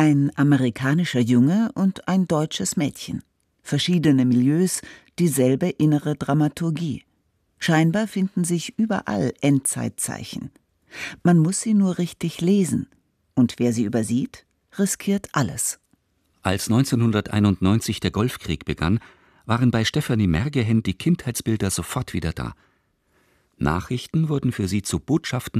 Ein amerikanischer Junge und ein deutsches Mädchen. Verschiedene Milieus, dieselbe innere Dramaturgie. Scheinbar finden sich überall Endzeitzeichen. Man muss sie nur richtig lesen. Und wer sie übersieht, riskiert alles. Als 1991 der Golfkrieg begann, waren bei Stefanie Mergehen die Kindheitsbilder sofort wieder da. Nachrichten wurden für sie zu Botschaften